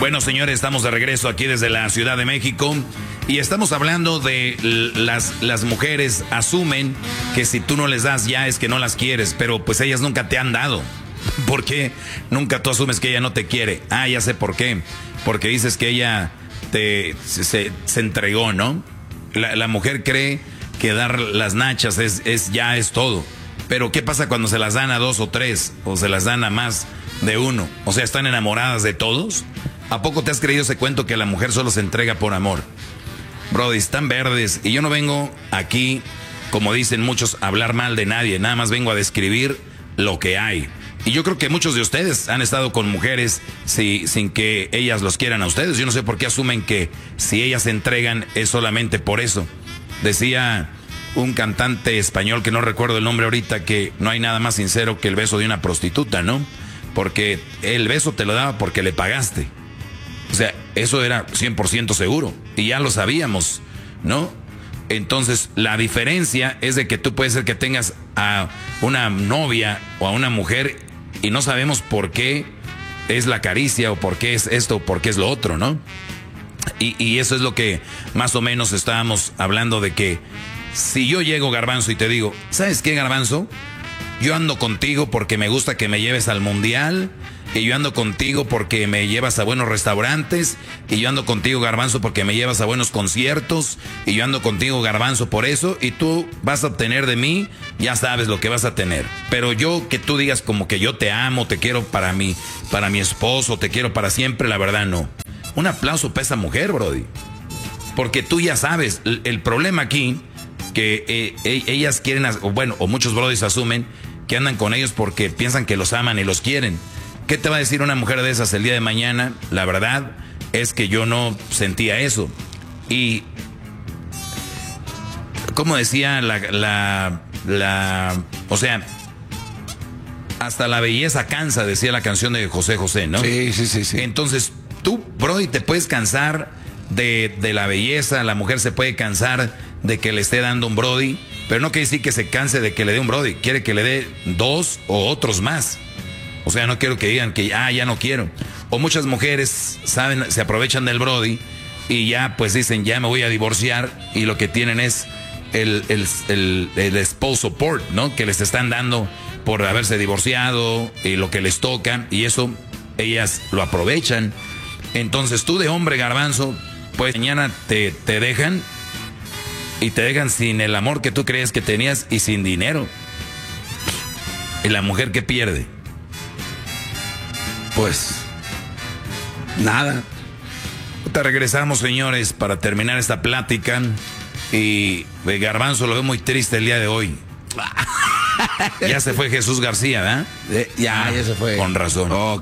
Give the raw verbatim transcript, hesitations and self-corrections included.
Bueno, señores, estamos de regreso aquí desde la Ciudad de México y estamos hablando de las, las mujeres asumen que si tú no les das ya es que no las quieres, pero pues ellas nunca te han dado. ¿Por qué nunca tú asumes que ella no te quiere? Ah, ya sé por qué. Porque dices que ella te, se, se entregó, ¿no? La, la mujer cree que dar las nachas es, es ya es todo. Pero ¿qué pasa cuando se las dan a dos o tres? O se las dan a más de uno. O sea, ¿están enamoradas de todos? ¿A poco te has creído ese cuento que la mujer solo se entrega por amor? Brody, están verdes. Y yo no vengo aquí, como dicen muchos, a hablar mal de nadie. Nada más vengo a describir lo que hay. Y yo creo que muchos de ustedes han estado con mujeres si, sin que ellas los quieran a ustedes. Yo no sé por qué asumen que si ellas se entregan es solamente por eso. Decía un cantante español que no recuerdo el nombre ahorita que no hay nada más sincero que el beso de una prostituta, ¿no? Porque el beso te lo daba porque le pagaste. O sea, eso era cien por ciento seguro. Y ya lo sabíamos, ¿no? Entonces, la diferencia es de que tú puedes ser que tengas a una novia o a una mujer y no sabemos por qué es la caricia o por qué es esto o por qué es lo otro, ¿no? Y, y eso es lo que más o menos estábamos hablando de que si yo llego, Garbanzo, y te digo, ¿sabes qué, Garbanzo? Yo ando contigo porque me gusta que me lleves al mundial, y yo ando contigo porque me llevas a buenos restaurantes, y yo ando contigo, Garbanzo, porque me llevas a buenos conciertos, y yo ando contigo, Garbanzo, por eso, y tú vas a obtener de mí, ya sabes lo que vas a tener. Pero yo, que tú digas como que yo te amo, te quiero para mí, para mi esposo, te quiero para siempre, la verdad no. Un aplauso para esa mujer, Brody. Porque tú ya sabes, el, el problema aquí, que eh, eh, ellas quieren, o bueno, o muchos brodis asumen que andan con ellos porque piensan que los aman y los quieren. ¿Qué te va a decir una mujer de esas el día de mañana? La verdad es que yo no sentía eso. Y, como decía la, la, la, o sea, hasta la belleza cansa, decía la canción de José José, ¿no? Sí, sí, sí, sí. Entonces, tú, Brody, te puedes cansar de, de la belleza, la mujer se puede cansar de que le esté dando un Brody, pero no quiere decir que se canse de que le dé un Brody, quiere que le dé dos o otros más. O sea, no quiero que digan que ah, ya no quiero. O muchas mujeres saben, se aprovechan del Brody y ya pues dicen, ya me voy a divorciar, y lo que tienen es el, el, el, el spouse support, ¿no? Que les están dando por haberse divorciado y lo que les toca, y eso ellas lo aprovechan. Entonces tú de hombre, Garbanzo, pues mañana te, te dejan, y te dejan sin el amor que tú crees que tenías y sin dinero. ¿Y la mujer qué pierde? Pues nada. Te regresamos, señores, para terminar esta plática. Y Garbanzo lo veo muy triste el día de hoy. Ya se fue Jesús García, ¿verdad? Eh, ya, ya se fue. Con razón. Oh,